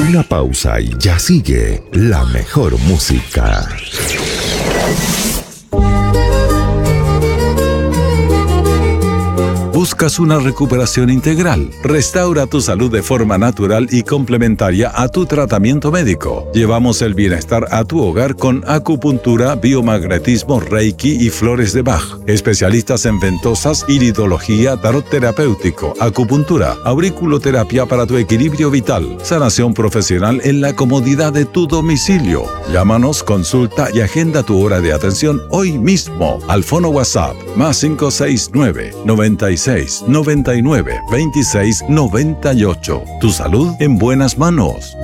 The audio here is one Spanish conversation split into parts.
Una pausa y ya sigue la mejor música. ¿Buscas una recuperación integral? Restaura tu salud de forma natural y complementaria a tu tratamiento médico. Llevamos el bienestar a tu hogar con acupuntura, biomagnetismo, reiki y flores de Bach. Especialistas en ventosas, iridología, tarot terapéutico, acupuntura, auriculoterapia para tu equilibrio vital, sanación profesional en la comodidad de tu domicilio. Llámanos, consulta y agenda tu hora de atención hoy mismo al fono WhatsApp +569 96 99 26 98. Tu salud en buenas manos.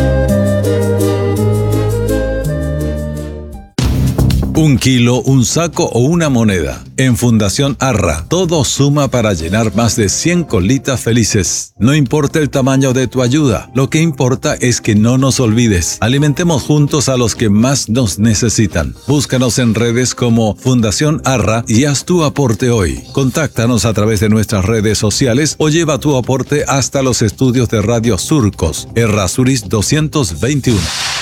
Un kilo, un saco o una moneda. En Fundación Arra, todo suma para llenar más de 100 colitas felices. No importa el tamaño de tu ayuda, lo que importa es que no nos olvides. Alimentemos juntos a los que más nos necesitan. Búscanos en redes como Fundación Arra y haz tu aporte hoy. Contáctanos a través de nuestras redes sociales o lleva tu aporte hasta los estudios de Radio Surcos, Errázuriz 221.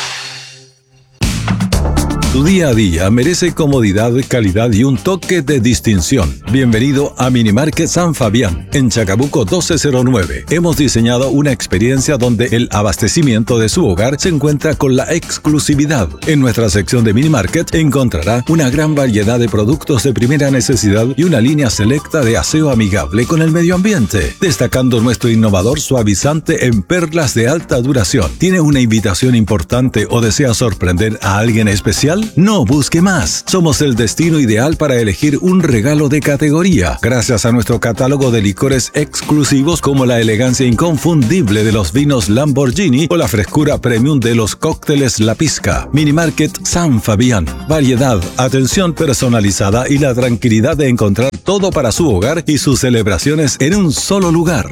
Tu día a día merece comodidad, calidad y un toque de distinción. Bienvenido a Minimarket San Fabián, en Chacabuco 1209. Hemos diseñado una experiencia donde el abastecimiento de su hogar se encuentra con la exclusividad. En nuestra sección de Minimarket encontrará una gran variedad de productos de primera necesidad y una línea selecta de aseo amigable con el medio ambiente, destacando nuestro innovador suavizante en perlas de alta duración. ¿Tiene una invitación importante o desea sorprender a alguien especial? No busque más. Somos el destino ideal para elegir un regalo de categoría. Gracias a nuestro catálogo de licores exclusivos como la elegancia inconfundible de los vinos Lamborghini o la frescura premium de los cócteles La Pizca. Minimarket San Fabián. Variedad, atención personalizada y la tranquilidad de encontrar todo para su hogar y sus celebraciones en un solo lugar.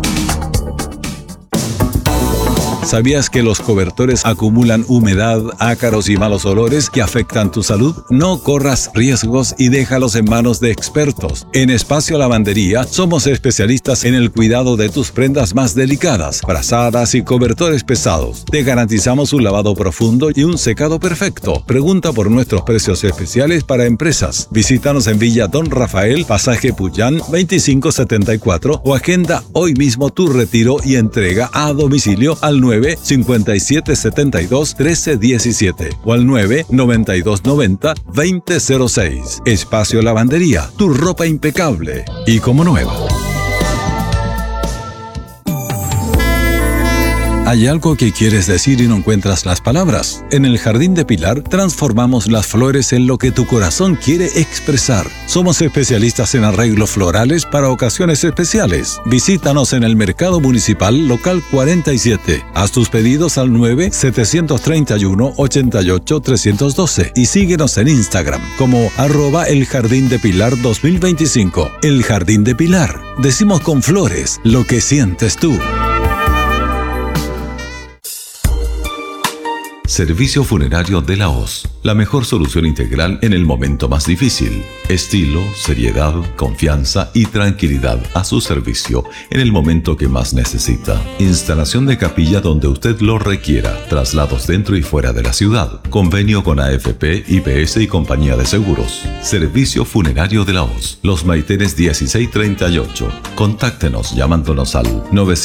¿Sabías que los cobertores acumulan humedad, ácaros y malos olores que afectan tu salud? No corras riesgos y déjalos en manos de expertos. En Espacio Lavandería somos especialistas en el cuidado de tus prendas más delicadas, frazadas y cobertores pesados. Te garantizamos un lavado profundo y un secado perfecto. Pregunta por nuestros precios especiales para empresas. Visítanos en Villa Don Rafael, Pasaje Puyán 2574 o agenda hoy mismo tu retiro y entrega a domicilio al 95772-1317 o al 99290-2006. Espacio Lavandería, tu ropa impecable y como nueva. ¿Hay algo que quieres decir y no encuentras las palabras? En el Jardín de Pilar transformamos las flores en lo que tu corazón quiere expresar. Somos especialistas en arreglos florales para ocasiones especiales. Visítanos en el Mercado Municipal Local 47. Haz tus pedidos al 9-731-88-312 y síguenos en Instagram como @elJardínDePilar 2025. El Jardín de Pilar. Decimos con flores lo que sientes tú. Servicio Funerario de la Hoz, la mejor solución integral en el momento más difícil. Estilo, seriedad, confianza y tranquilidad a su servicio en el momento que más necesita. Instalación de capilla donde usted lo requiera, traslados dentro y fuera de la ciudad, convenio con AFP, IPS y compañía de seguros. Servicio Funerario de la Hoz, Los Maitenes 1638. Contáctenos llamándonos al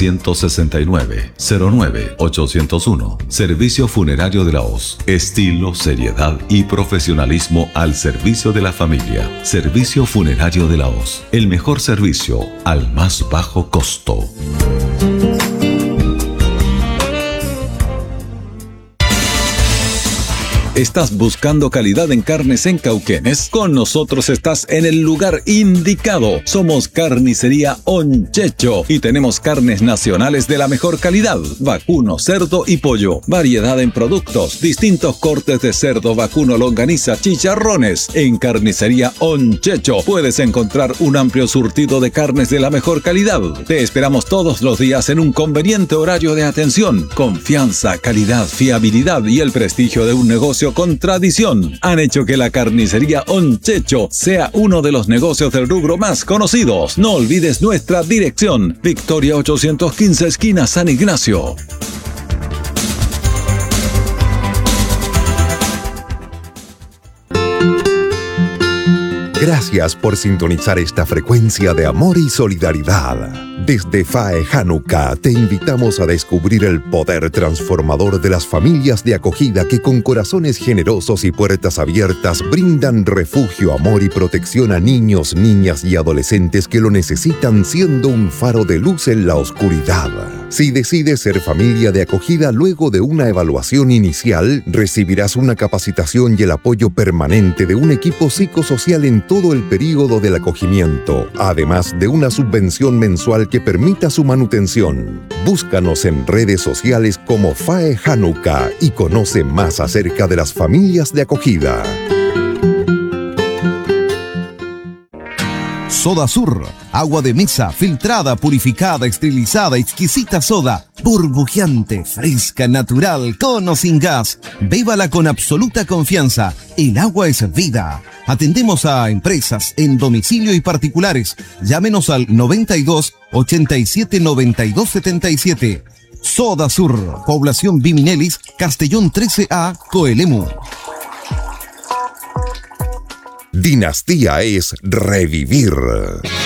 969-09-801. Servicio Funerario de la Hoz. Estilo, seriedad y profesionalismo al servicio de la familia. Servicio Funerario de la Hoz. El mejor servicio al más bajo costo. ¿Estás buscando calidad en carnes en Cauquenes? Con nosotros estás en el lugar indicado. Somos Carnicería Onchecho y tenemos carnes nacionales de la mejor calidad: vacuno, cerdo y pollo. Variedad en productos, distintos cortes de cerdo, vacuno, longaniza, chicharrones. En Carnicería Onchecho puedes encontrar un amplio surtido de carnes de la mejor calidad. Te esperamos todos los días en un conveniente horario de atención. Confianza, calidad, fiabilidad y el prestigio de un negocio con tradición han hecho que la Carnicería Onchecho sea uno de los negocios del rubro más conocidos. No olvides nuestra dirección: Victoria 815, esquina San Ignacio. Gracias por sintonizar esta frecuencia de amor y solidaridad. Desde FAE Hanukkah te invitamos a descubrir el poder transformador de las familias de acogida que con corazones generosos y puertas abiertas brindan refugio, amor y protección a niños, niñas y adolescentes que lo necesitan, siendo un faro de luz en la oscuridad. Si decides ser familia de acogida, luego de una evaluación inicial, recibirás una capacitación y el apoyo permanente de un equipo psicosocial en todo el período del acogimiento, además de una subvención mensual que permita su manutención. Búscanos en redes sociales como FAE Hanukkah y conoce más acerca de las familias de acogida. Soda Sur, agua de mesa, filtrada, purificada, esterilizada, exquisita soda, burbujeante, fresca, natural, con o sin gas. Bébala con absoluta confianza. El agua es vida. Atendemos a empresas, en domicilio y particulares. Llámenos al 92 87 92 77. Soda Sur, población Biminelis, Castellón 13A, Coelemu. Dinastía es revivir.